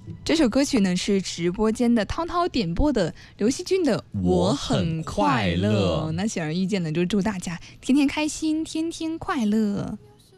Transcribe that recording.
这首歌曲呢是直播间的涛涛点播的刘惜君的《我很快乐》。那显而易见的就祝大家天天开心，天天快乐。